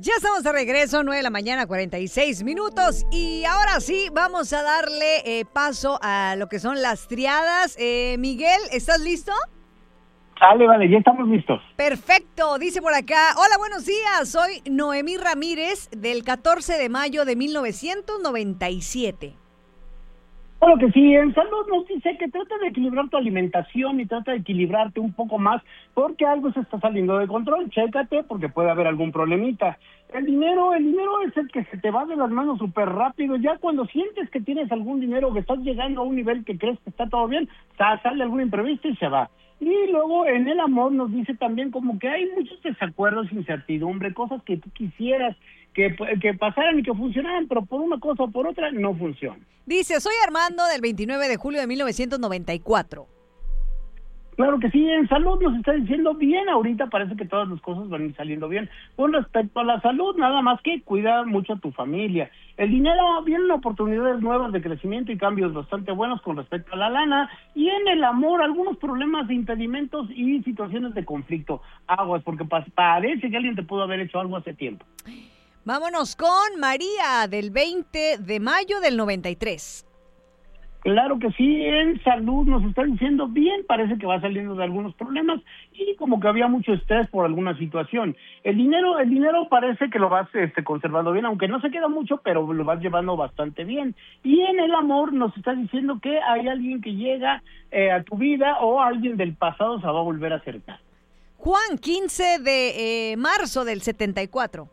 Ya estamos de regreso, 9 de la mañana, 46 minutos. Y ahora sí, vamos a darle paso a lo que son las triadas. Miguel, ¿estás listo? Vale, ya estamos listos. Perfecto, dice por acá. Hola, buenos días. Soy Noemí Ramírez, del 14 de mayo de 1997. Claro que sí, en salud nos dice que trata de equilibrar tu alimentación y trata de equilibrarte un poco más porque algo se está saliendo de control. Chécate porque puede haber algún problemita. El dinero es el que se te va de las manos súper rápido. Ya cuando sientes que tienes algún dinero, que estás llegando a un nivel que crees que está todo bien, sale algún imprevisto y se va. Y luego en el amor nos dice también como que hay muchos desacuerdos, incertidumbre, cosas que tú quisieras que pasaran y que funcionaran, pero por una cosa o por otra no funcionan. Dice, soy Armando del 29 de julio de 1994. Claro que sí, en salud nos está diciendo bien, ahorita parece que todas las cosas van a ir saliendo bien. Con respecto a la salud, nada más que cuida mucho a tu familia. El dinero, vienen oportunidades nuevas de crecimiento y cambios bastante buenos con respecto a la lana. Y en el amor, algunos problemas de impedimentos y situaciones de conflicto. Aguas, porque parece que alguien te pudo haber hecho algo hace tiempo. Vámonos con María, del 20 de mayo del 93. Claro que sí, en salud nos está diciendo bien, parece que va saliendo de algunos problemas y como que había mucho estrés por alguna situación. El dinero parece que lo vas conservando bien, aunque no se queda mucho, pero lo vas llevando bastante bien. Y en el amor nos está diciendo que hay alguien que llega a tu vida o alguien del pasado se va a volver a acercar. Juan, 15 de marzo del 74.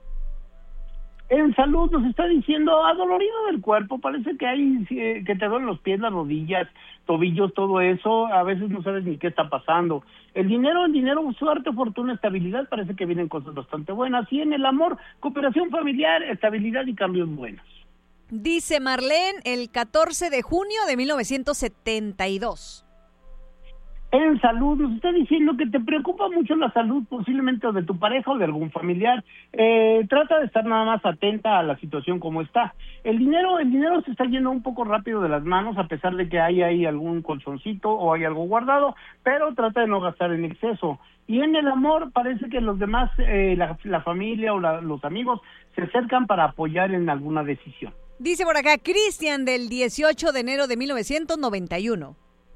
En salud nos está diciendo adolorido del cuerpo, parece que hay que te duelen los pies, las rodillas, tobillos, todo eso, a veces no sabes ni qué está pasando. El dinero, suerte, fortuna, estabilidad, parece que vienen cosas bastante buenas. Y en el amor, cooperación familiar, estabilidad y cambios buenos. Dice Marlene, el 14 de junio de 1972. En salud nos está diciendo que te preocupa mucho la salud posiblemente o de tu pareja o de algún familiar. Trata de estar nada más atenta a la situación como está. El dinero se está yendo un poco rápido de las manos a pesar de que hay ahí algún colchoncito o hay algo guardado, pero trata de no gastar en exceso. Y en el amor parece que los demás, la familia o los amigos se acercan para apoyar en alguna decisión. Dice por acá Cristian, del 18 de enero de 1991.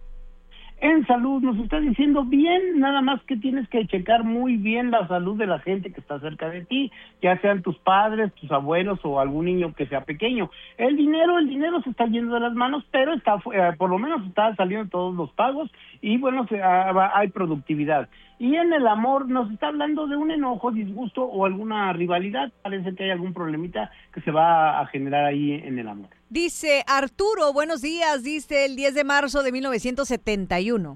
En salud nos está diciendo bien, nada más que tienes que checar muy bien la salud de la gente que está cerca de ti, ya sean tus padres, tus abuelos o algún niño que sea pequeño. El dinero se está yendo de las manos, pero está por lo menos está saliendo todos los pagos y bueno, hay productividad. Y en el amor nos está hablando de un enojo, disgusto o alguna rivalidad. Parece que hay algún problemita que se va a generar ahí en el amor. Dice Arturo, buenos días, dice el 10 de marzo de 1971.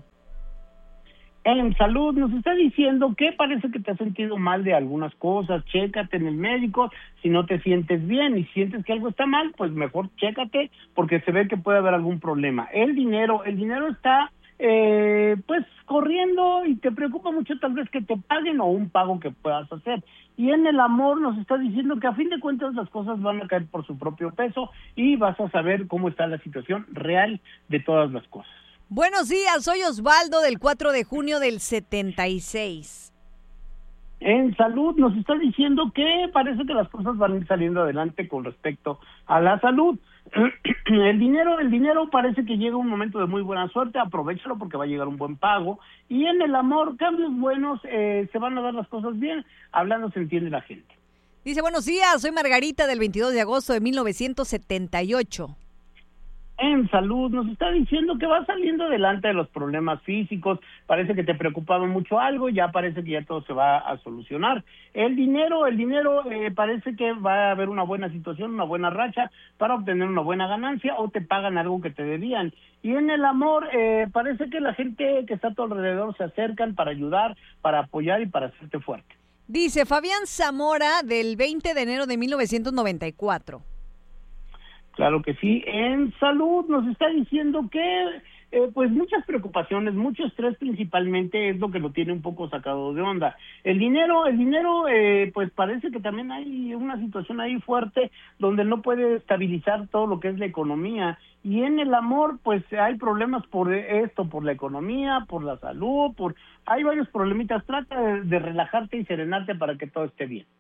En salud nos está diciendo que parece que te has sentido mal de algunas cosas, chécate en el médico, si no te sientes bien y sientes que algo está mal, pues mejor chécate porque se ve que puede haber algún problema. El dinero está pues corriendo y te preocupa mucho tal vez que te paguen o un pago que puedas hacer. Y en el amor nos está diciendo que a fin de cuentas las cosas van a caer por su propio peso y vas a saber cómo está la situación real de todas las cosas. Buenos días, soy Osvaldo del 4 de junio del 76. En salud nos está diciendo que parece que las cosas van a ir saliendo adelante con respecto a la salud. El dinero parece que llega un momento de muy buena suerte, aprovéchalo porque va a llegar un buen pago. Y en el amor, cambios buenos, se van a dar las cosas bien, hablando se entiende la gente. Dice, buenos días, soy Margarita del 22 de agosto de 1978. En salud nos está diciendo que va saliendo adelante de los problemas físicos, parece que te preocupaba mucho algo, ya parece que ya todo se va a solucionar. El dinero parece que va a haber una buena situación, una buena racha para obtener una buena ganancia o te pagan algo que te debían. Y en el amor parece que la gente que está a tu alrededor se acercan para ayudar, para apoyar y para hacerte fuerte. Dice Fabián Zamora del 20 de enero de 1994. Claro que sí. En salud nos está diciendo que pues muchas preocupaciones, mucho estrés principalmente es lo que lo tiene un poco sacado de onda. El dinero pues parece que también hay una situación ahí fuerte donde no puede estabilizar todo lo que es la economía. Y en el amor pues hay problemas por esto, por la economía, por la salud, hay varios problemitas. Trata de relajarte y serenarte para que todo esté bien.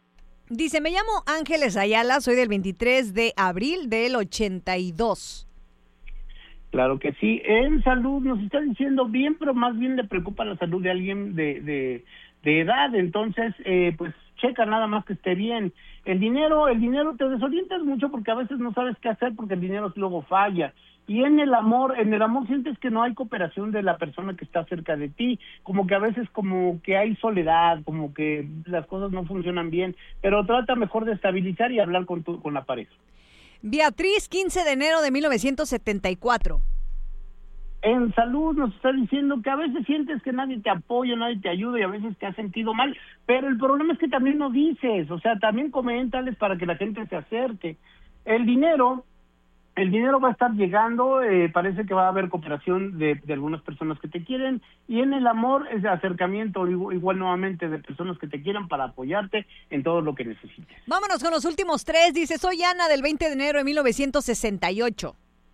Dice, me llamo Ángeles Ayala, soy del 23 de abril del 82. Claro que sí. En salud nos está diciendo bien, pero más bien le preocupa la salud de alguien de edad. Entonces, pues checa nada más que esté bien. El dinero te desorientas mucho porque a veces no sabes qué hacer porque el dinero luego falla. Y en el amor sientes que no hay cooperación de la persona que está cerca de ti, como que a veces como que hay soledad, como que las cosas no funcionan bien, pero trata mejor de estabilizar y hablar con la pareja. Beatriz, 15 de enero de 1974. En salud nos está diciendo que a veces sientes que nadie te apoya, nadie te ayuda y a veces te has sentido mal, pero el problema es que también no dices, o sea, también coméntales para que la gente se acerque. El dinero va a estar llegando, parece que va a haber cooperación de algunas personas que te quieren, y en el amor es de acercamiento igual nuevamente de personas que te quieran para apoyarte en todo lo que necesites. Vámonos con los últimos 3, dice, soy Ana del 20 de enero de 1968.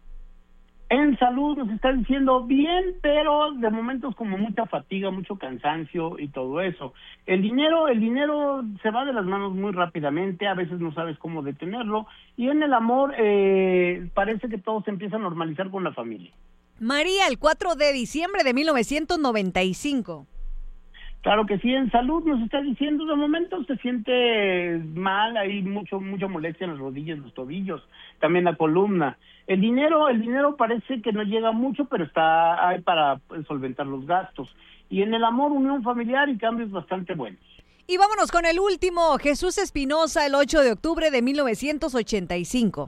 En salud nos está diciendo bien, pero de momentos como mucha fatiga, mucho cansancio y todo eso. El dinero se va de las manos muy rápidamente, a veces no sabes cómo detenerlo, y en el amor parece que todo se empieza a normalizar con la familia. María, el 4 de diciembre de 1995. Claro que sí, en salud nos está diciendo, de momento se siente mal, hay mucha molestia en las rodillas, los tobillos, también la columna. El dinero parece que no llega mucho, pero está ahí para solventar los gastos. Y en el amor, unión familiar y cambios bastante buenos. Y vámonos con el último, Jesús Espinosa, el 8 de octubre de 1985.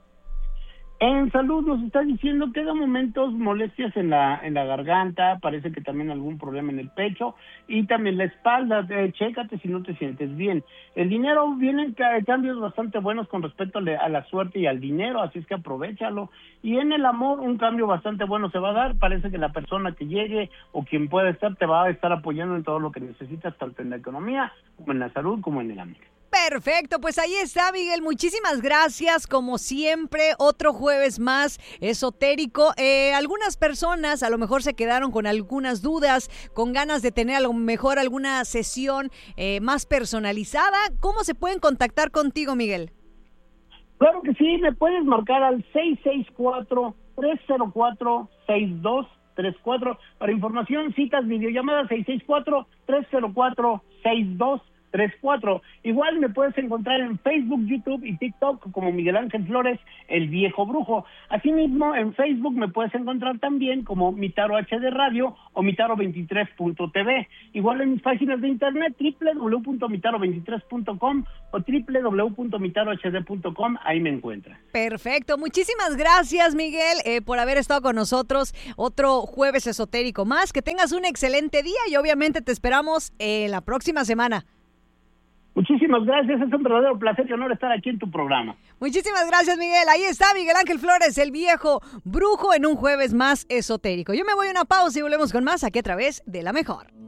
En salud nos está diciendo que da momentos molestias en la garganta, parece que también algún problema en el pecho y también la espalda. Chécate si no te sientes bien. El dinero, vienen cambios bastante buenos con respecto a la suerte y al dinero, así es que aprovéchalo. Y en el amor un cambio bastante bueno se va a dar, parece que la persona que llegue o quien pueda estar te va a estar apoyando en todo lo que necesitas, tanto en la economía como en la salud como en el amor. Perfecto, pues ahí está, Miguel, muchísimas gracias, como siempre, otro jueves más esotérico. Algunas personas a lo mejor se quedaron con algunas dudas, con ganas de tener a lo mejor alguna sesión más personalizada. ¿Cómo se pueden contactar contigo, Miguel? Claro que sí, me puedes marcar al 664-304-6234 para información, citas, videollamadas 664-304-6234. Igual me puedes encontrar en Facebook, YouTube y TikTok como Miguel Ángel Flores, el Viejo Brujo. Asimismo, en Facebook me puedes encontrar también como Mitaro HD Radio o Mitaro23.tv. Igual en mis páginas de internet www.mitaro23.com o www.mitarohd.com, ahí me encuentras. Perfecto, muchísimas gracias, Miguel, por haber estado con nosotros otro jueves esotérico más. Que tengas un excelente día y obviamente te esperamos la próxima semana. Muchísimas gracias, es un verdadero placer y honor estar aquí en tu programa. Muchísimas gracias, Miguel. Ahí está Miguel Ángel Flores, el Viejo Brujo, en un jueves más esotérico. Yo me voy a una pausa y volvemos con más aquí a través de La Mejor.